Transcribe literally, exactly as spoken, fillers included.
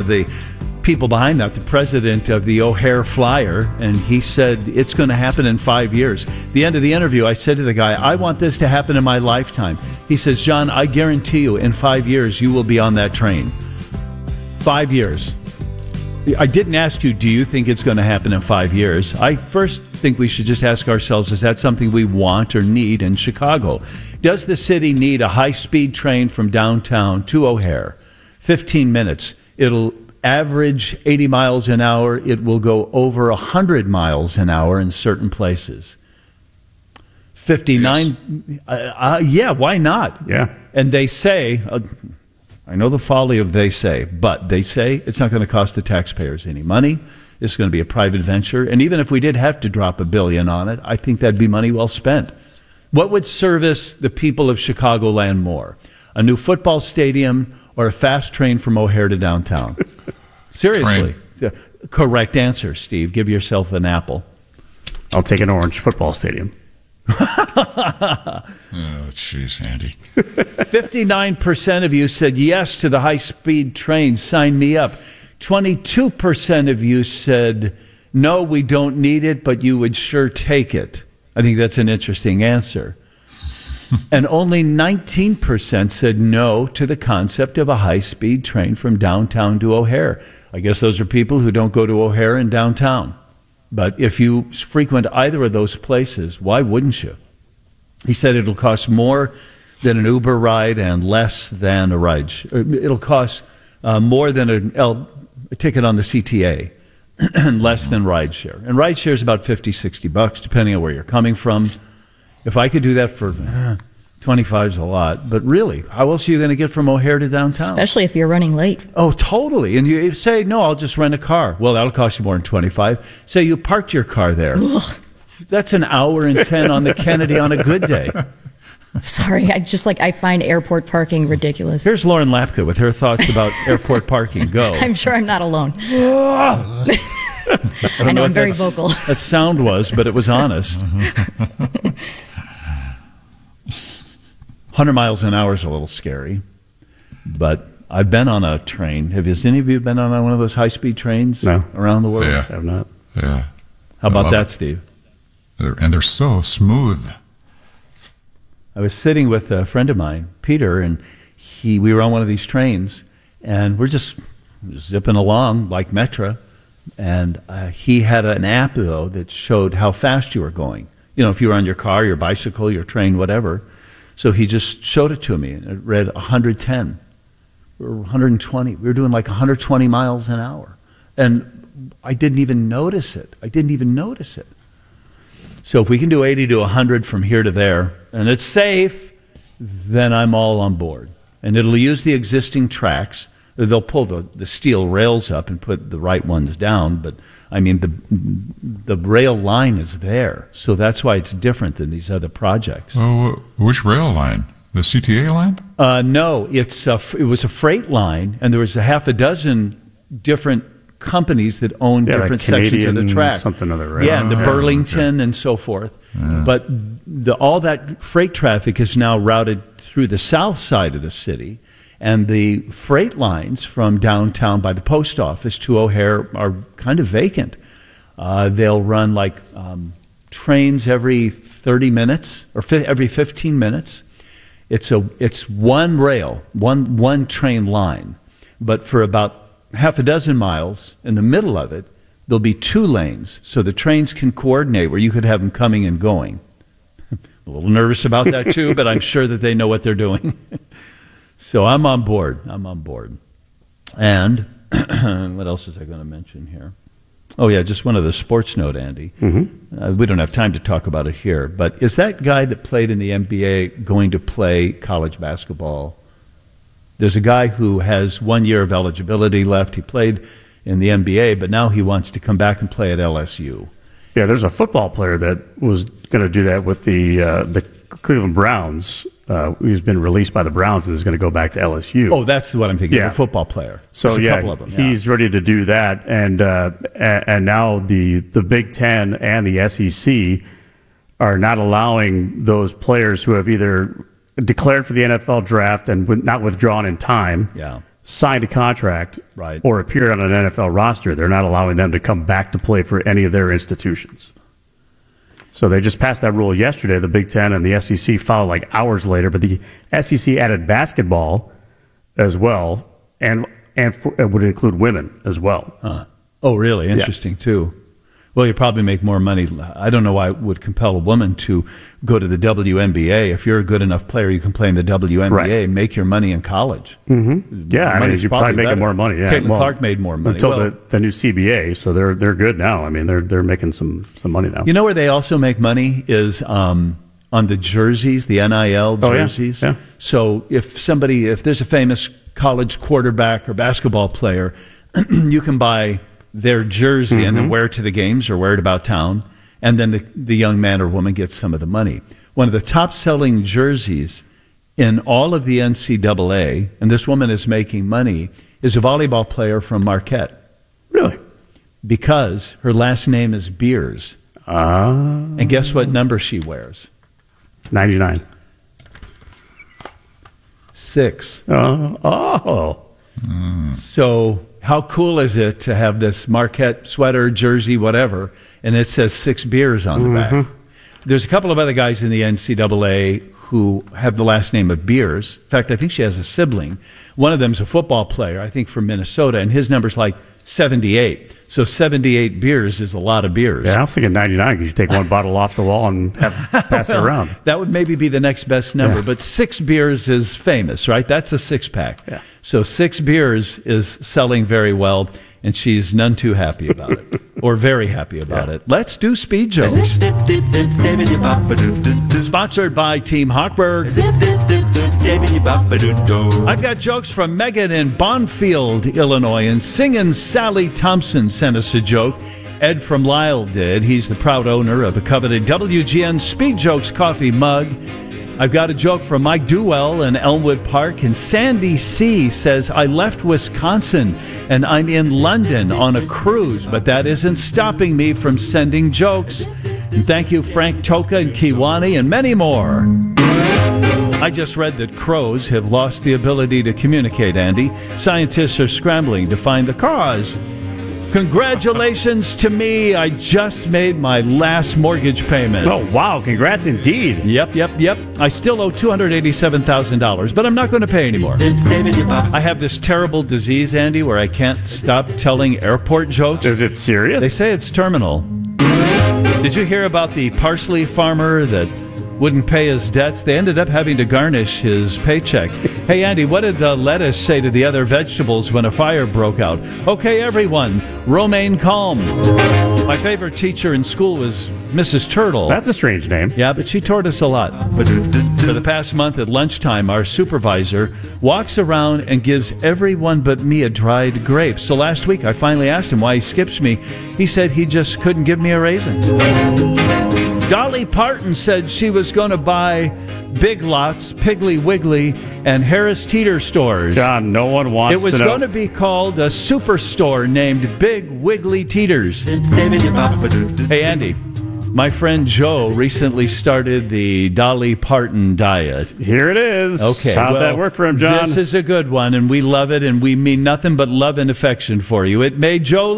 the people behind that, the president of the O'Hare Flyer, and he said it's going to happen in five years. The end of the interview, I said to the guy, I want this to happen in my lifetime. He says, John, I guarantee you in five years you will be on that train. Five years. I didn't ask you, do you think it's going to happen in five years? I first think we should just ask ourselves, is that something we want or need in Chicago? Does the city need a high-speed train from downtown to O'Hare? fifteen minutes. It'll average eighty miles an hour. It will go over one hundred miles an hour in certain places. fifty-nine, yes. uh, uh, yeah, why not? Yeah. And they say, uh, I know the folly of they say, but they say it's not going to cost the taxpayers any money. It's going to be a private venture. And even if we did have to drop a billion on it, I think that'd be money well spent. What would service the people of Chicagoland more? A new football stadium or a fast train from O'Hare to downtown? Seriously. Train. Correct answer, Steve. Give yourself an apple. I'll take an orange football stadium. Oh, jeez, Andy. fifty-nine percent of you said yes to the high-speed train. Sign me up. twenty-two percent of you said, no, we don't need it, but you would sure take it. I think that's an interesting answer. And only nineteen percent said no to the concept of a high-speed train from downtown to O'Hare. I guess those are people who don't go to O'Hare and downtown. But if you frequent either of those places, why wouldn't you? He said it'll cost more than an Uber ride and less than a ride. It'll cost uh, more than a, L, a ticket on the C T A and less than rideshare. And rideshare is about fifty, sixty bucks, depending on where you're coming from. If I could do that for eh, twenty-five is a lot, but really, how else are you going to get from O'Hare to downtown? Especially if you're running late. Oh, totally. And you say, no, I'll just rent a car. Well, that'll cost you more than twenty-five. Say you parked your car there. Ugh. That's an hour and ten on the Kennedy on a good day. Sorry, I just like I find airport parking ridiculous. Here's Lauren Lapka with her thoughts about airport parking. Go. I'm sure I'm not alone. I, I know I'm very that, vocal. That sound was, but it was honest. one hundred miles an hour is a little scary, but I've been on a train. Have you, any of you been on one of those high-speed trains no. around the world? Yeah. I have not. Yeah. How about that, it. Steve? They're, and they're so smooth. I was sitting with a friend of mine, Peter, and he we were on one of these trains, and we're just zipping along like Metra, and uh, he had an app, though, that showed how fast you were going. You know, if you were on your car, your bicycle, your train, whatever. So he just showed it to me, and it read one hundred ten or one hundred twenty. We were doing like one hundred twenty miles an hour. And I didn't even notice it. I didn't even notice it. So if we can do eighty to one hundred from here to there, and it's safe, then I'm all on board. And it'll use the existing tracks. They'll pull the, the steel rails up and put the right ones down, but I mean, the the rail line is there, so that's why it's different than these other projects. Oh, which rail line? The C T A line? Uh, no, it's a, it was a freight line, and there was a half a dozen different companies that own yeah, different like sections of the track. Something other, right? Yeah, and the Oh, Burlington okay. and so forth. Yeah. But the, all that freight traffic is now routed through the south side of the city. And the freight lines from downtown by the post office to O'Hare are kind of vacant. Uh, they'll run like um, trains every thirty minutes or fi- every fifteen minutes. It's a it's one rail, one one train line, but for about half a dozen miles in the middle of it, there'll be two lanes, so the trains can coordinate where you could have them coming and going. A little nervous about that too, but I'm sure that they know what they're doing. So I'm on board. I'm on board. And what else was I going to mention here? Oh, yeah, just one other sports note, Andy. Mm-hmm. Uh, we don't have time to talk about it here, but is that guy that played in the N B A going to play college basketball? There's a guy who has one year of eligibility left. He played in the N B A, but now he wants to come back and play at L S U. Yeah, there's a football player that was going to do that with the uh, the Cleveland Browns. Uh, he's been released by the Browns and is going to go back to L S U. Oh, that's what I'm thinking. Yeah. A football player. So There's a yeah, couple of them, yeah, he's ready to do that, and uh, and now the the Big Ten and the S E C are not allowing those players who have either declared for the N F L draft and not withdrawn in time. Yeah. signed a contract Right. or appeared on an N F L roster, they're not allowing them to come back to play for any of their institutions. So they just passed that rule yesterday. The Big Ten and the S E C followed like hours later, but the S E C added basketball as well, and and for, it would include women as well. Huh. Oh, really? Interesting, yeah. too. Well, you probably make more money. I don't know why it would compel a woman to go to the W N B A. If you're a good enough player, you can play in the W N B A, right. make your money in college. Mm-hmm. Yeah, I mean, you're probably making better. more money. Yeah. Caitlin well, Clark made more money. Until well, the, the new C B A, so they're they're good now. I mean, they're they're making some, some money now. You know where they also make money is um, on the jerseys, the N I L jerseys. Oh, yeah. Yeah. So if somebody, if there's a famous college quarterback or basketball player, you can buy their jersey mm-hmm. and then wear it to the games or wear it about town, and then the, the young man or woman gets some of the money. One of the top-selling jerseys in all of the N C double A, and this woman is making money, is a volleyball player from Marquette. Really? Because her last name is Beers. Ah. Uh, and guess what number she wears? ninety-nine. Six. Uh, oh. Mm. So how cool is it to have this Marquette sweater, jersey, whatever, and it says six beers on the mm-hmm. back? There's a couple of other guys in the N C double A who have the last name of Beers. In fact, I think she has a sibling. One of them's a football player, I think from Minnesota, and his number's like seventy-eight. So seventy-eight beers is a lot of beers. Yeah, I was thinking ninety-nine because you take one bottle off the wall and have, pass well, it around. That would maybe be the next best number. Yeah. But six beers is famous, right? That's a six-pack. Yeah. So six beers is selling very well, and she's none too happy about it, or very happy about yeah. it. Let's do speed jokes. Sponsored by Team Hochberg. I've got jokes from Megan in Bonfield, Illinois, and Singin' Sally Thompson sent us a joke. Ed from Lyle did. He's the proud owner of the coveted W G N Speed Jokes coffee mug. I've got a joke from Mike Duell in Elmwood Park, and Sandy C. says, I left Wisconsin and I'm in London on a cruise, but that isn't stopping me from sending jokes. And thank you, Frank Toka and Kiwani, and many more. I just read that crows have lost the ability to communicate, Andy. Scientists are scrambling to find the cause. Congratulations to me. I just made my last mortgage payment. Oh, wow. Congrats indeed. Yep, yep, yep. I still owe two hundred eighty-seven thousand dollars, but I'm not going to pay anymore. I have this terrible disease, Andy, where I can't stop telling airport jokes. Is it serious? They say it's terminal. Did you hear about the parsley farmer that wouldn't pay his debts? They ended up having to garnish his paycheck. Hey, Andy, what did the lettuce say to the other vegetables when a fire broke out? Okay, everyone, remain calm. My favorite teacher in school was Missus Turtle. That's a strange name. Yeah, but she taught us a lot. For the past month at lunchtime, our supervisor walks around and gives everyone but me a dried grape. So last week, I finally asked him why he skips me. He said he just couldn't give me a raisin. Dolly Parton said she was going to buy Big Lots, Piggly Wiggly, and Harris Teeter stores. John, no one wants to know. It was going to be called a superstore named Big Wiggly Teeters. Hey, Andy, my friend Joe recently started the Dolly Parton diet. Here it is. Okay. How'd well, that work for him, John? This is a good one, and we love it, and we mean nothing but love and affection for you. It made Joe